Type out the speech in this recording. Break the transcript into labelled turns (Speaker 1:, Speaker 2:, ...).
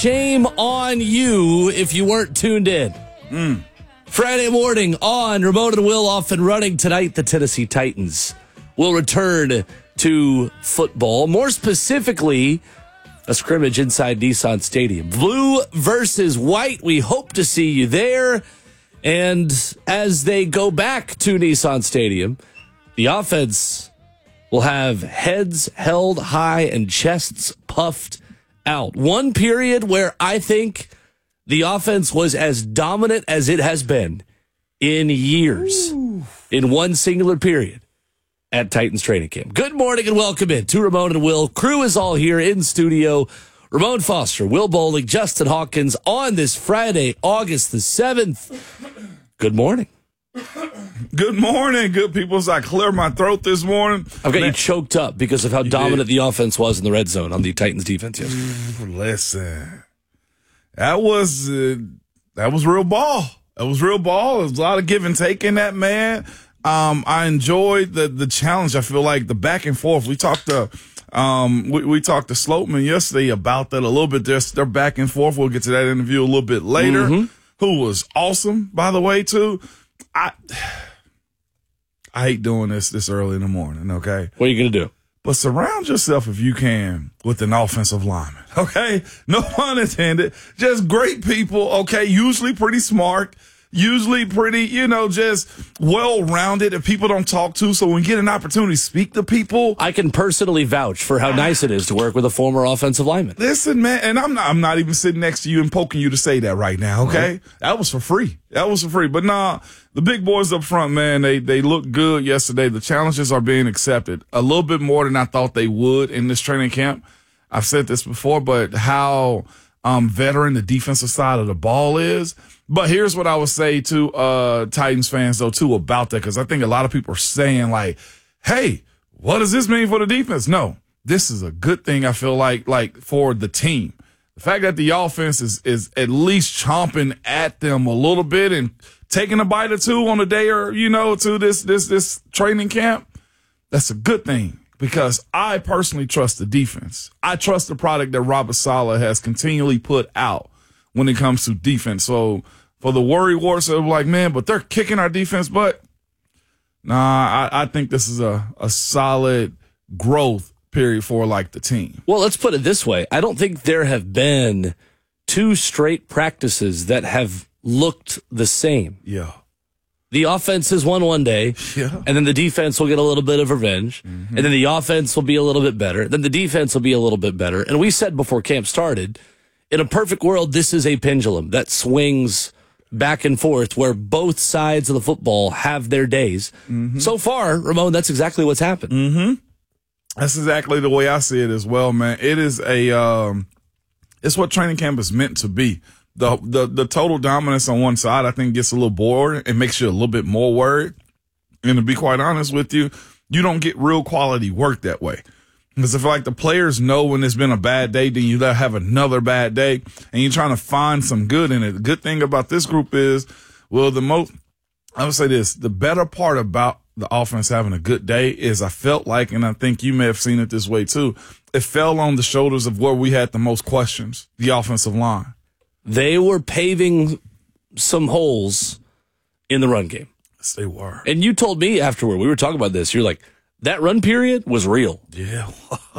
Speaker 1: Shame on you if you weren't tuned in. Friday morning on Ramon and Will off and running tonight. The Tennessee Titans will return to football. More specifically, a scrimmage inside Nissan Stadium. Blue versus white. We hope to see you there. And as they go back to Nissan Stadium, the offense will have heads held high and chests puffed out. One period where I think the offense was as dominant as it has been in years. In one singular period at Titans training camp. Good morning and welcome in to Ramon and Will. Crew is all here in studio. Ramon Foster, Will Bowling, Justin Hawkins on this Friday, August the 7th. Good morning.
Speaker 2: Good morning, good people. As I clear my throat this morning.
Speaker 1: I've got you choked up because of how dominant the offense was in the red zone on the Titans defense yesterday.
Speaker 2: Listen, that was real ball. That was real ball. There was a lot of give and take in that, man. I enjoyed the challenge. I feel like the back and forth. We talked to we talked to Sloatman yesterday about that a little bit. They're back and forth. We'll get to that interview a little bit later. Who was awesome, by the way, too. I hate doing this early in the morning, okay?
Speaker 1: What are you going to do?
Speaker 2: But surround yourself, if you can, with an offensive lineman, okay? No pun intended. Just great people, okay? Usually pretty smart. Usually pretty, just well-rounded that people don't talk to. So when you get an opportunity to speak to people.
Speaker 1: I can personally vouch for how nice it is to work with a former offensive lineman.
Speaker 2: Listen, man, and I'm not even sitting next to you and poking you to say that right now, okay? That was for free. But nah, the big boys up front, man, they look good yesterday. The challenges are being accepted a little bit more than I thought they would in this training camp. I've said this before, but how veteran the defensive side of the ball is. But here's what I would say to Titans fans, though, too, about that, because I think a lot of people are saying, like, hey, what does this mean for the defense? No, this is a good thing, I feel like for the team. The fact that the offense is at least chomping at them a little bit and taking a bite or two on a day or, to this training camp, that's a good thing. Because I personally trust the defense. I trust the product that Robert Saleh has continually put out when it comes to defense. So for the worry warts of like, man, but they're kicking our defense butt. Nah, I think this is a solid growth period for like the team.
Speaker 1: Well, let's put it this way. I don't think there have been two straight practices that have looked the same.
Speaker 2: Yeah.
Speaker 1: The offense has won one day, and then the defense will get a little bit of revenge, and then the offense will be a little bit better, then the defense will be a little bit better. And we said before camp started, in a perfect world, this is a pendulum that swings back and forth where both sides of the football have their days. So far, Ramon, that's exactly what's happened.
Speaker 2: That's exactly the way I see it as well, man. It is it's what training camp is meant to be. The total dominance on one side, I think, gets a little bored and makes you a little bit more worried. And to be quite honest with you, you don't get real quality work that way. Because if like the players know when it's been a bad day, then you have another bad day and you're trying to find some good in it. The good thing about this group is, I would say this, the better part about the offense having a good day is I felt like, and I think you may have seen it this way too, it fell on the shoulders of where we had the most questions, the offensive line.
Speaker 1: They were paving some holes in the run game.
Speaker 2: Yes, they were.
Speaker 1: And you told me afterward, we were talking about this, you're like, that run period was real.
Speaker 2: Yeah.